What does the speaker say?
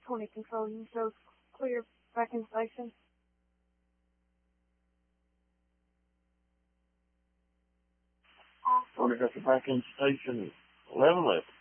20 control. You show clear back in station. Tony got the back in station 11 left.